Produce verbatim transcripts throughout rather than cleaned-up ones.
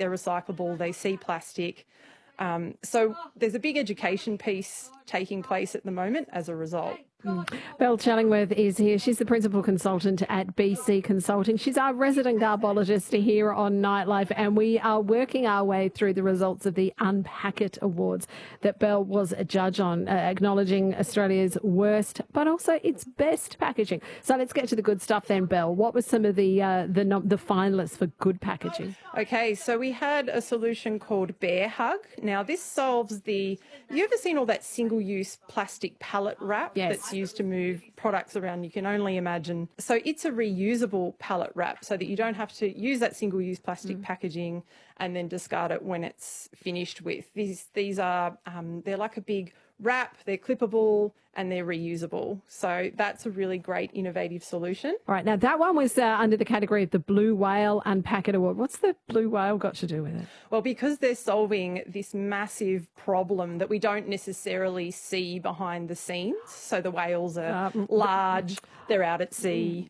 they're recyclable, they see plastic. Um, so there's a big education piece taking place at the moment as a result. Mm. Belle Challingworth is here. She's the principal consultant at B C Consulting. She's our resident garbologist here on Nightlife, and we are working our way through the results of the Unpack It Awards that Belle was a judge on, uh, acknowledging Australia's worst, but also its best packaging. So let's get to the good stuff then, Belle. What were some of the uh, the, the finalists for good packaging? Okay, so we had a solution called Bear Hug. Now, this solves the... You ever seen all that single-use plastic pallet wrap? Yes. That's used to move products around, you can only imagine. So it's a reusable pallet wrap so that you don't have to use that single-use plastic mm. packaging and then discard it when it's finished with. These these are, um, they're like a big wrap, they're clippable and they're reusable. So that's a really great innovative solution. All right, now that one was uh, under the category of the Blue Whale Unpack It Award. What's the Blue Whale got to do with it? Well, because they're solving this massive problem that we don't necessarily see behind the scenes. So the whales are uh, large, they're out at sea.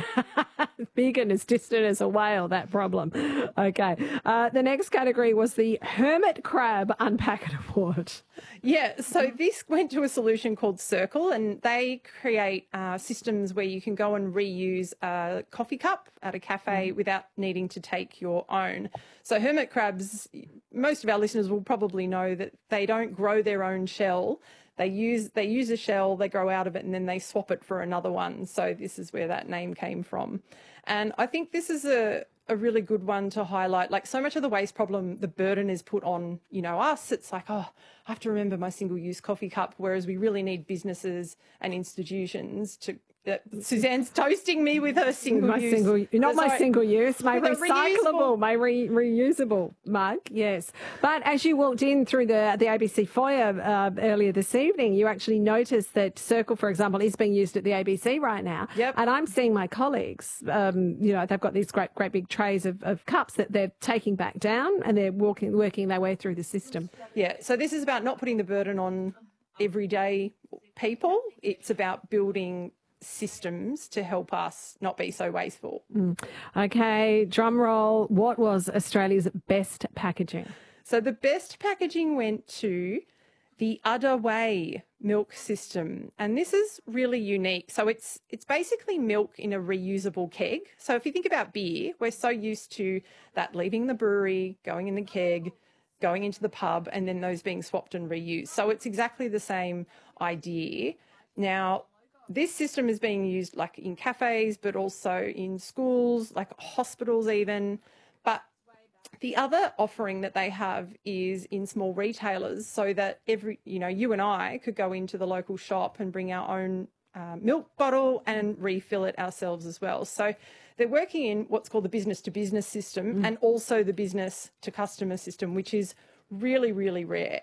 Big and as distant as a whale, that problem. Okay. Uh, the next category was the Hermit Crab Unpack It Award. Yeah, so this went to a solution called Circle, and they create uh, systems where you can go and reuse a coffee cup at a cafe mm. without needing to take your own. So hermit crabs, most of our listeners will probably know that they don't grow their own shell. They use they use a shell, they grow out of it, and then they swap it for another one. So this is where that name came from. And I think this is a, a really good one to highlight. Like, so much of the waste problem, the burden is put on, you know, us. It's like, oh, I have to remember my single-use coffee cup, whereas we really need businesses and institutions to... Uh, Suzanne's toasting me with her single my use. Single, not my sorry, single use, my recyclable, reusable. my re, reusable mug, yes. But as you walked in through the the A B C foyer uh, earlier this evening, you actually noticed that Circle, for example, is being used at the A B C right now. Yep. And I'm seeing my colleagues, um, you know, they've got these great, great big trays of, of cups that they're taking back down and they're walking, working their way through the system. Yeah, so this is about not putting the burden on everyday people. It's about building systems to help us not be so wasteful. Mm. Okay, drum roll. What was Australia's best packaging? So the best packaging went to the Udder Way milk system, and this is really unique. So it's it's basically milk in a reusable keg. So if you think about beer, we're so used to that leaving the brewery, going in the keg, going into the pub, and then those being swapped and reused. So it's exactly the same idea. Now, this system is being used like in cafes, but also in schools, like hospitals even. But the other offering that they have is in small retailers, so that every, you know, you and I could go into the local shop and bring our own uh, milk bottle and refill it ourselves as well. So they're working in what's called the business to business system mm. and also the business to customer system, which is really, really rare.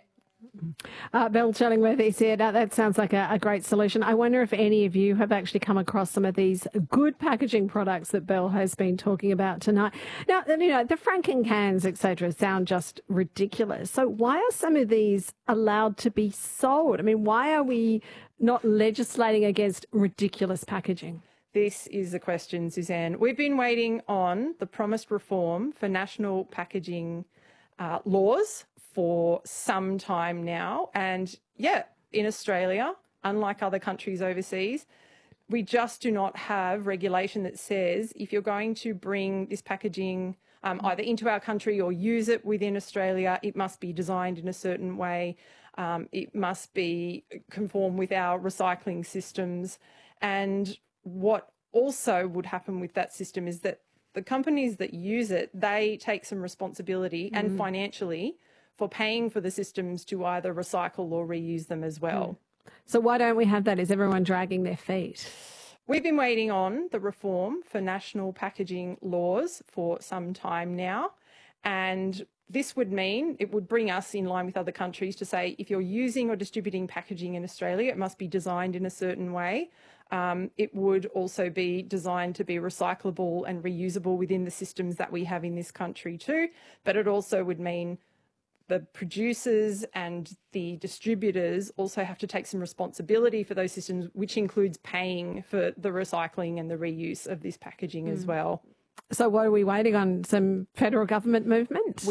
Uh, Belle Challingworth is here. Now, that sounds like a, a great solution. I wonder if any of you have actually come across some of these good packaging products that Belle has been talking about tonight. Now, you know, the Franken cans, et cetera, sound just ridiculous. So why are some of these allowed to be sold? I mean, why are we not legislating against ridiculous packaging? This is the question, Suzanne. We've been waiting on the promised reform for national packaging uh, laws for some time now. And yeah, in Australia, unlike other countries overseas, we just do not have regulation that says if you're going to bring this packaging um, either into our country or use it within Australia, it must be designed in a certain way. Um, it must be conform with our recycling systems. And what also would happen with that system is that the companies that use it, they take some responsibility mm. and financially for paying for the systems to either recycle or reuse them as well. Mm. So why don't we have that? Is everyone dragging their feet? We've been waiting on the reform for national packaging laws for some time now, and this would mean it would bring us in line with other countries to say if you're using or distributing packaging in Australia, it must be designed in a certain way. Um, it would also be designed to be recyclable and reusable within the systems that we have in this country too, but it also would mean the producers and the distributors also have to take some responsibility for those systems, which includes paying for the recycling and the reuse of this packaging mm. as well. So what are we waiting on? Some federal government movement?